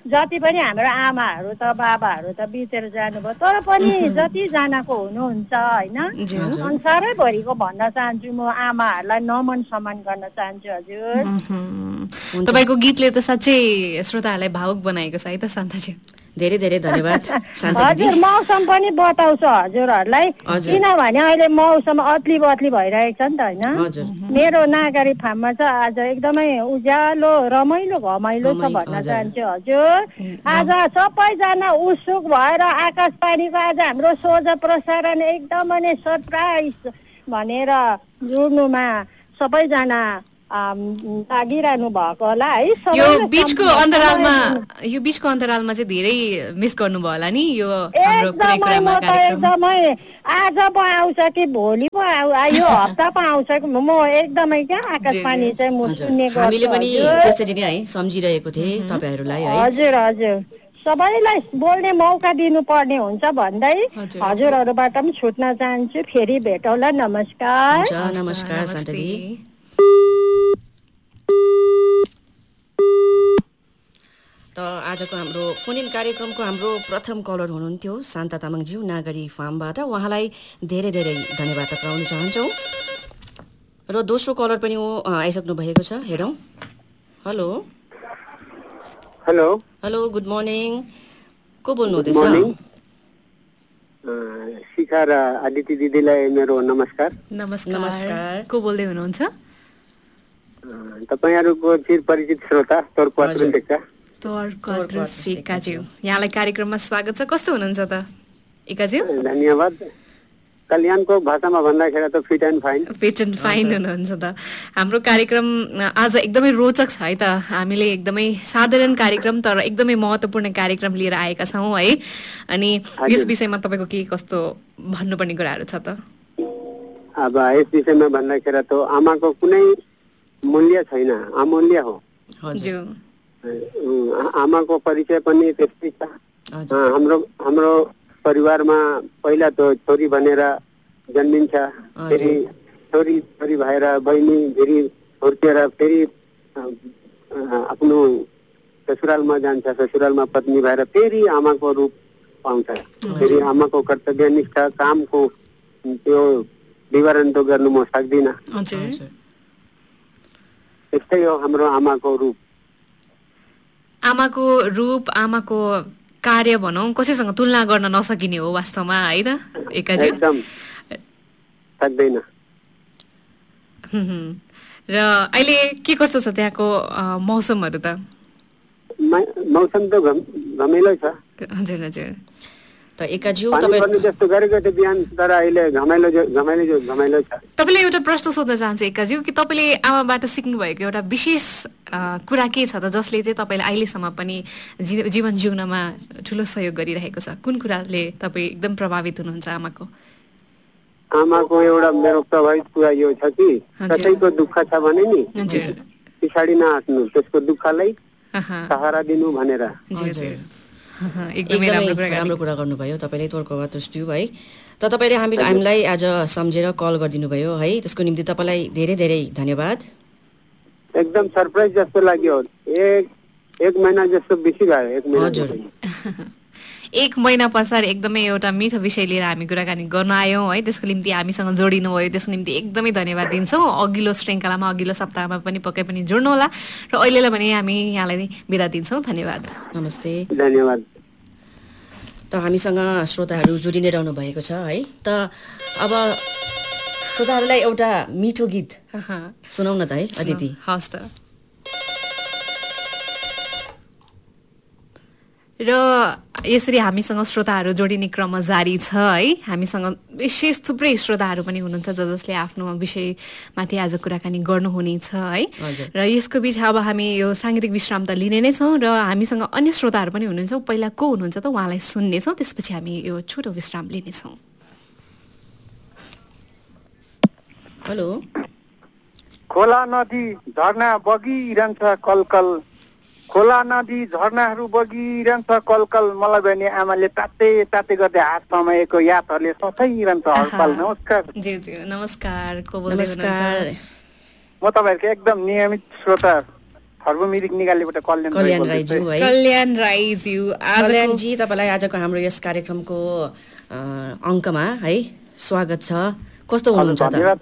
जति पनि हाम्रो आमाहरू त बाबाहरू त बितेर जानुभयो तर पनि जतिजनाको हुनुहुन्छ होइन संसारैभरिको भन्न चाहन्छु म आमाहरूलाई नमन सम्मान गर्न चाहन्छु हजुर। तपाईँको गीतले त साँच्चै श्रोताहरूलाई भावुक बनाएको छ है त शान्ताजी। धेरै धेरै धन्यवाद शान्ता दिदी। हजुर मौसम पनि बताउँछ हजुरहरूलाई किनभने अहिले मौसम अदली बदली भइरहेको छ नि त होइन। मेरो नागरी फार्ममा चाहिँ आज एकदमै उज्यालो रमाइलो घमाइलो छ भन्न चाहन्छु हजुर। आज सबैजना उत्सुक भएर आकाशवाणीको आज हाम्रो सोझा प्रसारण एकदमै नै सरप्राइज भनेर जुड्नुमा सबैजना लागिरहनु भएको होला है। यो बिचको अन्तरालमा चाहिँ धेरै मिस गर्नुभयो होला नि यो हाम्रो एकदमै आज पो आउँछ कि भोलि पो यो हप्ता पो आउँछ कि म एकदमै क्या आकाशवाणी चाहिँ म सुन्ने गर्छु। हामीले पनि त्यसरी नै है सम्झिरहेको थिए तपाईहरुलाई है। हजुर हजुर सबैलाई बोल्ने मौका दिनुपर्ने हुन्छ भन्दै हजुरहरूबाट पनि छुट्न चाहन्छु। फेरि भेटौँला। नमस्कार। नमस्कार शान्ता दिदी। त आजको हाम्रो फोन इन कार्यक्रमको हाम्रो प्रथम कलर हुनुहुन्थ्यो शान्ता तामाङज्यू नागरी फार्मबाट। उहाँलाई धेरै धेरै धन्यवाद टक्राउन चाहन्छौँ। र दोस्रो कलर पनि आइसक्नु भएको छ। हेरौँ। Hello hello hello good morning. को बोल्नु हुँदैछ? शिखा र आदित्य दिदीलाई मेरो नमस्कार। नमस्कार। को बोल्दै हुनुहुन्छ? तपाईहरुको चिरपरिचित श्रोता तर्कवात्र टेक्का। तर्कवात्र एकाज्यू यहाँलाई कार्यक्रममा स्वागत छ। कस्तो हुनुहुन्छ त एकाज्यू? धन्यवाद। कल्याणको भाषामा भन्दाखेरि त fit and fine. Fit and fine हुनुहुन्छ त। हाम्रो कार्यक्रम आज एकदमै रोचक छ है त। हामीले एकदमै साधारण कार्यक्रम तर एकदमै महत्त्वपूर्ण कार्यक्रम लिएर आएका छौँ है। अनि यस विषयमा तपाईको के कस्तो भन्नुपर्ने कुराहरू छ त? अब यस विषयमा भन्दाखेरि त आमाको कुनै मूल्य छैन, अमूल्य हो। आमाको परिचय पनि त्यस्तै छ। हाम्रो परिवारमा पहिला त छोरी भनेर जन्मिन्छ, फेरि छोरी भएर बहिनी फेरि हुर्केर फेरि आफ्नो ससुरालमा जान्छ, ससुरालमा पत्नी भएर फेरि आमाको रूप पाउँछ। फेरि आमाको कर्तव्यनिष्ठ कामको त्यो विवरण त गर्नु म सक्दिनँ। त्यस्तै हो हाम्रो आमाको रूप। आमाको रूप आमाको कार्य भनौँ कसैसँग तुलना गर्न नसकिने हो वास्तवमा है त एकाजी? एकदम सक्दैन। र अहिले के कस्तो छ त्यहाँको मौसमहरू त? मौसम त घमिलो छ। हजुर हजुर। त एकाज्यू तपाईले जस्तो गरेको थियो बिहान तर अहिले घमाइलो छ। तपाईले एउटा प्रश्न सोध्न चाहन्छु एकाज्यू कि तपाईले आमाबाट सिक्नु भएको एउटा विशेष कुरा के छ त जसले चाहिँ तपाईले अहिलेसम्म पनि जीवन जिउनमा ठुलो सहयोग गरिरहेको छ? कुन कुराले तपाईँ एकदम प्रभावित हुनुहुन्छ आमाको? आमाको एउटा मेरो प्रभावित कुरा यो छ कि कसैको दुःख छ भने नि पछाडि नहट्नु, त्यसको दुःखलाई सहारा दिनु भनेर। एकदमै राम्रो कुरा गर्नुभयो तपाईँले तर्कवात्र है। त तपाईँले हामीलाई आज सम्झेर कल गरिदिनु भयो है, त्यसको निम्ति तपाईँलाई धेरै धेरै धन्यवाद। एकदम सरप्राइज जस्तो लाग्यो। एक महिना जस्तो बेसी भयो। हजुर एक महिना पछाडि एकदमै एउटा मिठो विषय लिएर हामी कुराकानी गर्न आयौँ है। त्यसको निम्ति हामीसँग जोडिनु भयो, त्यसको निम्ति एकदमै धन्यवाद दिन्छौँ। अघिल्लो श्रृङ्खलामा अघिल्लो सप्ताहमा पनि पक्कै पनि जोड्नु होला। र अहिलेलाई भने हामी यहाँलाई बिदा दिन्छौँ। धन्यवाद। नमस्ते। धन्यवाद। त हामीसँग श्रोताहरू जोडिने रहनु भएको छ है। त अब श्रोताहरूलाई एउटा मिठो गीत सुनाउन त है अदिति? हस् त। र यसरी हामीसँग श्रोताहरू जोडिने क्रम जारी छ है। हामीसँग विशेष थुप्रै श्रोताहरू पनि हुनुहुन्छ जसले आफ्नो विषयमाथि आज कुराकानी गर्नुहुनेछ है। र यसको बिच अब हामी यो साङ्गीतिक विश्राम त लिने नै छौँ र हामीसँग अन्य श्रोताहरू पनि हुनुहुन्छ। पहिला को हुनुहुन्छ त उहाँलाई सुन्नेछौँ, त्यसपछि हामी यो छोटो विश्राम लिनेछौँ। हेलो। खोला नदी झरना बगिरहन्छ कलकल, खोला नदी झरनाहरू बगिरहन्छ कलकल, मलाई भने आमाले ताते ताते गर्दै हात समाएको यादहरूले सताइरहन्छ हडताल। नमस्कार। जी जी नमस्कार। को बोल्दै हुनुहुन्छ? म तपाईँहरूको एकदम नियमित श्रोता सर्वमिरिक निगालेबाट कल्याण राईज्यू है। कल्याण राईज्यू, कल्याणजी तपाईँलाई आजको हाम्रो यस कार्यक्रमको अङ्कमा है स्वागत छ। कस्तो हुनुहुन्छ त? धन्यवाद।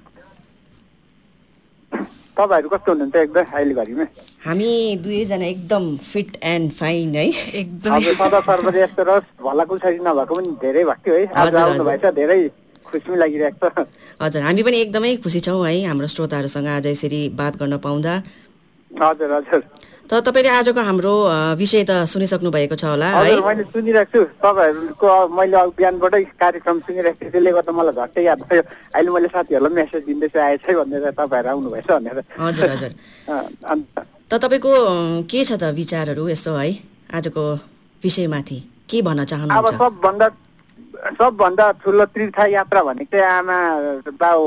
तपाईहरु कस्तो हुनुहुन्छ एकदम अहिले घरिमा? हामी दुवैजना एकदम फिट एन्ड फाइन है। एकदम सदा सर्वदा यस्तो रस भलाकुल शरीर नभएको पनि धेरै भएको थियो है। आज आउनु भएछ, धेरै खुसी लागिरहेको छ। हजुर, हामी पनि एकदमै खुसी छौँ है हाम्रो श्रोताहरूसँग आज यसरी बात गर्न पाउँदा। हजुर हजुर। त तपाईँले आजको हाम्रो विषय त सुनिसक्नु भएको छ होला है? हजुर, मैले सुनिरहेको छु। तपाईँहरूको मैले बिहानबाटै कार्यक्रम सुनिरहेको थिएँ, त्यसले गर्दा मलाई झट्टै याद भयो। अहिले मैले साथीहरूलाई मेसेज दिँदैछु आएछ भनेर, तपाईँहरू आउनुभएछ भनेर। हजुर हजुर। त तपाईँको के छ त विचारहरू यस्तो है आजको विषयमाथि के भन्न चाहनुहुन्छ? अब सबभन्दा ठुलो तीर्थ यात्रा भनेको चाहिँ आमा बाउ